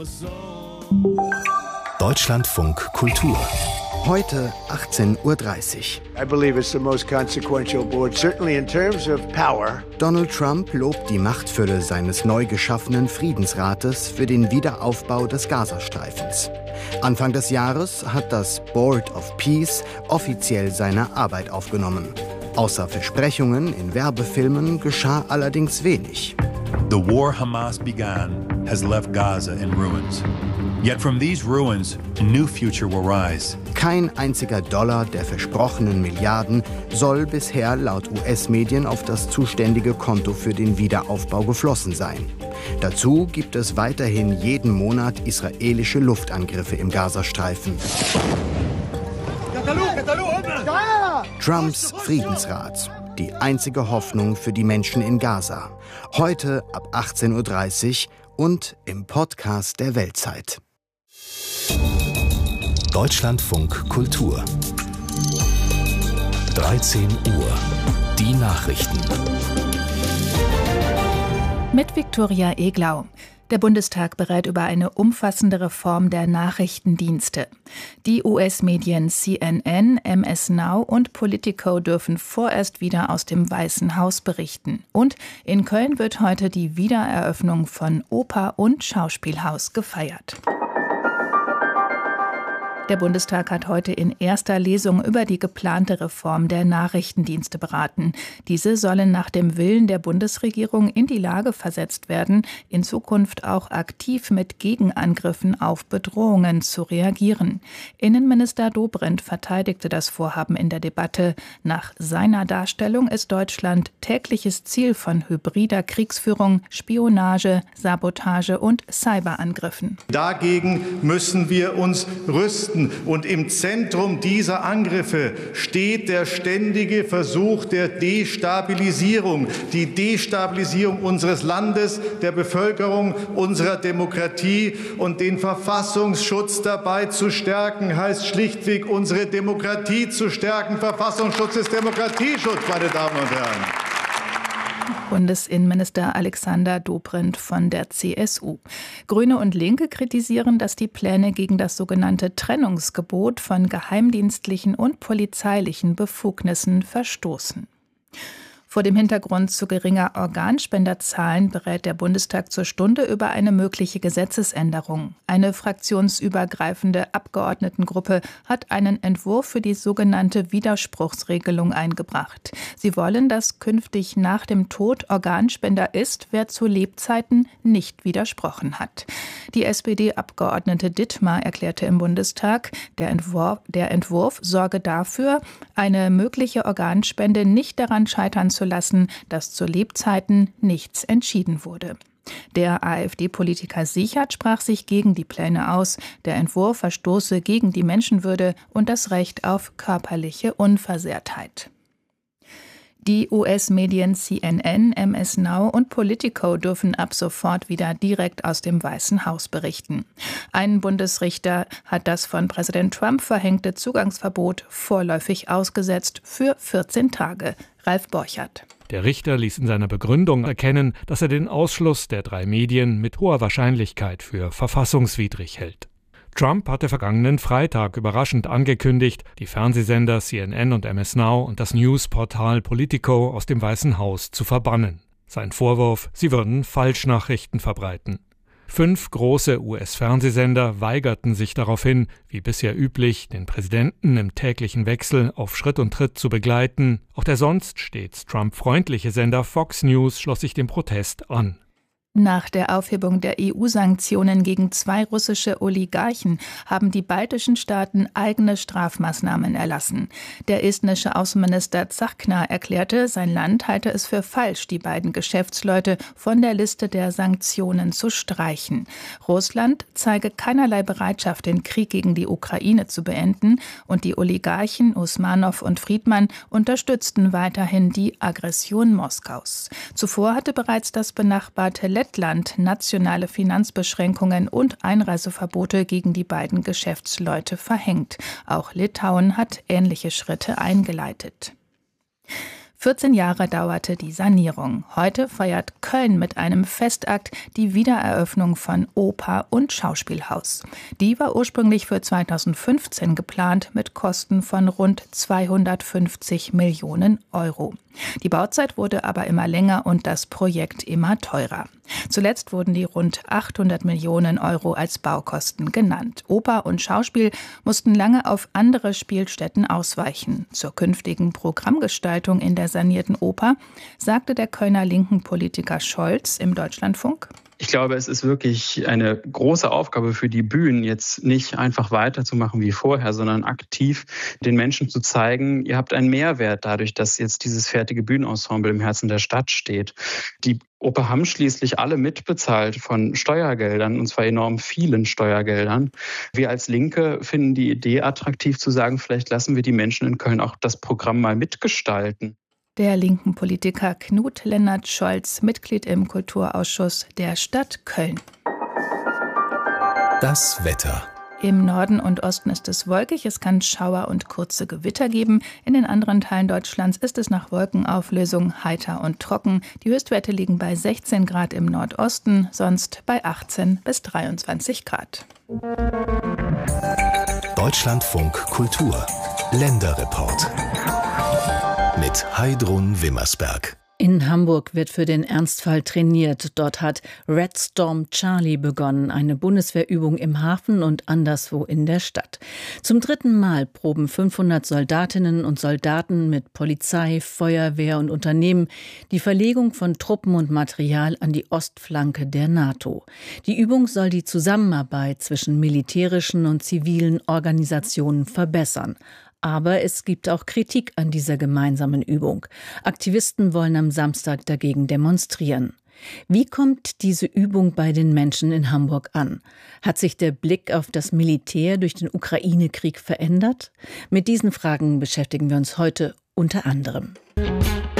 Deutschlandfunk Kultur. Heute 18:30 Uhr. I believe it's the most consequential board, certainly in terms of power. Donald Trump lobt die Machtfülle seines neu geschaffenen Friedensrates für den Wiederaufbau des Gazastreifens. Anfang des Jahres hat das Board of Peace offiziell seine Arbeit aufgenommen. Außer Versprechungen in Werbefilmen geschah allerdings wenig. The war Hamas began has left Gaza in ruins. Yet from these ruins, a new future will rise. Kein einziger Dollar der versprochenen Milliarden soll bisher laut US-Medien auf das zuständige Konto für den Wiederaufbau geflossen sein. Dazu gibt es weiterhin jeden Monat israelische Luftangriffe im Gazastreifen. Trumps Friedensrat. Die einzige Hoffnung für die Menschen in Gaza. Heute ab 18:30 Uhr und im Podcast der Weltzeit. Deutschlandfunk Kultur. 13 Uhr. Die Nachrichten. Mit Viktoria Eglau. Der Bundestag berät über eine umfassende Reform der Nachrichtendienste. Die US-Medien CNN, MS Now und Politico dürfen vorerst wieder aus dem Weißen Haus berichten. Und in Köln wird heute die Wiedereröffnung von Oper und Schauspielhaus gefeiert. Der Bundestag hat heute in erster Lesung über die geplante Reform der Nachrichtendienste beraten. Diese sollen nach dem Willen der Bundesregierung in die Lage versetzt werden, in Zukunft auch aktiv mit Gegenangriffen auf Bedrohungen zu reagieren. Innenminister Dobrindt verteidigte das Vorhaben in der Debatte. Nach seiner Darstellung ist Deutschland tägliches Ziel von hybrider Kriegsführung, Spionage, Sabotage und Cyberangriffen. Dagegen müssen wir uns rüsten. Und im Zentrum dieser Angriffe steht der ständige Versuch der Destabilisierung. Die Destabilisierung unseres Landes, der Bevölkerung, unserer Demokratie. Und den Verfassungsschutz dabei zu stärken, heißt schlichtweg, unsere Demokratie zu stärken. Verfassungsschutz ist Demokratieschutz, meine Damen und Herren. Bundesinnenminister Alexander Dobrindt von der CSU. Grüne und Linke kritisieren, dass die Pläne gegen das sogenannte Trennungsgebot von geheimdienstlichen und polizeilichen Befugnissen verstoßen. Vor dem Hintergrund zu geringer Organspenderzahlen berät der Bundestag zur Stunde über eine mögliche Gesetzesänderung. Eine fraktionsübergreifende Abgeordnetengruppe hat einen Entwurf für die sogenannte Widerspruchsregelung eingebracht. Sie wollen, dass künftig nach dem Tod Organspender ist, wer zu Lebzeiten nicht widersprochen hat. Die SPD-Abgeordnete Dittmar erklärte im Bundestag, der Entwurf sorge dafür, eine mögliche Organspende nicht daran scheitern zu lassen, dass zu Lebzeiten nichts entschieden wurde. Der AfD-Politiker Sichert sprach sich gegen die Pläne aus. Der Entwurf verstoße gegen die Menschenwürde und das Recht auf körperliche Unversehrtheit. Die US-Medien CNN, MS Now und Politico dürfen ab sofort wieder direkt aus dem Weißen Haus berichten. Ein Bundesrichter hat das von Präsident Trump verhängte Zugangsverbot vorläufig ausgesetzt für 14 Tage. Ralf Borchert. Der Richter ließ in seiner Begründung erkennen, dass er den Ausschluss der 3 Medien mit hoher Wahrscheinlichkeit für verfassungswidrig hält. Trump hatte vergangenen Freitag überraschend angekündigt, die Fernsehsender CNN und MS Now und das Newsportal Politico aus dem Weißen Haus zu verbannen. Sein Vorwurf, sie würden Falschnachrichten verbreiten. 5 große US-Fernsehsender weigerten sich daraufhin, wie bisher üblich, den Präsidenten im täglichen Wechsel auf Schritt und Tritt zu begleiten. Auch der sonst stets Trump-freundliche Sender Fox News schloss sich dem Protest an. Nach der Aufhebung der EU-Sanktionen gegen 2 russische Oligarchen haben die baltischen Staaten eigene Strafmaßnahmen erlassen. Der estnische Außenminister Tsahkna erklärte, sein Land halte es für falsch, die beiden Geschäftsleute von der Liste der Sanktionen zu streichen. Russland zeige keinerlei Bereitschaft, den Krieg gegen die Ukraine zu beenden, und die Oligarchen Usmanow und Friedmann unterstützten weiterhin die Aggression Moskaus. Zuvor hatte bereits das benachbarte Lettland nationale Finanzbeschränkungen und Einreiseverbote gegen die beiden Geschäftsleute verhängt. Auch Litauen hat ähnliche Schritte eingeleitet. 14 Jahre dauerte die Sanierung. Heute feiert Köln mit einem Festakt die Wiedereröffnung von Oper- und Schauspielhaus. Die war ursprünglich für 2015 geplant mit Kosten von rund 250 Millionen Euro. Die Bauzeit wurde aber immer länger und das Projekt immer teurer. Zuletzt wurden die rund 800 Millionen Euro als Baukosten genannt. Oper und Schauspiel mussten lange auf andere Spielstätten ausweichen. Zur künftigen Programmgestaltung in der sanierten Oper sagte der Kölner linken Politiker Scholz im Deutschlandfunk: Ich glaube, es ist wirklich eine große Aufgabe für die Bühnen, jetzt nicht einfach weiterzumachen wie vorher, sondern aktiv den Menschen zu zeigen, ihr habt einen Mehrwert dadurch, dass jetzt dieses fertige Bühnenensemble im Herzen der Stadt steht. Die Oper haben schließlich alle mitbezahlt von Steuergeldern, und zwar enorm vielen Steuergeldern. Wir als Linke finden die Idee attraktiv zu sagen, vielleicht lassen wir die Menschen in Köln auch das Programm mal mitgestalten. Der linken Politiker Knut Lennart Scholz, Mitglied im Kulturausschuss der Stadt Köln. Das Wetter. Im Norden und Osten ist es wolkig, es kann Schauer und kurze Gewitter geben. In den anderen Teilen Deutschlands ist es nach Wolkenauflösung heiter und trocken. Die Höchstwerte liegen bei 16 Grad im Nordosten, sonst bei 18 bis 23 Grad. Deutschlandfunk Kultur. Länderreport. Mit Heidrun Wimmersberg. In Hamburg wird für den Ernstfall trainiert. Dort hat Red Storm Charlie begonnen, eine Bundeswehrübung im Hafen und anderswo in der Stadt. Zum 3. Mal proben 500 Soldatinnen und Soldaten mit Polizei, Feuerwehr und Unternehmen die Verlegung von Truppen und Material an die Ostflanke der NATO. Die Übung soll die Zusammenarbeit zwischen militärischen und zivilen Organisationen verbessern. Aber es gibt auch Kritik an dieser gemeinsamen Übung. Aktivisten wollen am Samstag dagegen demonstrieren. Wie kommt diese Übung bei den Menschen in Hamburg an? Hat sich der Blick auf das Militär durch den Ukraine-Krieg verändert? Mit diesen Fragen beschäftigen wir uns heute unter anderem.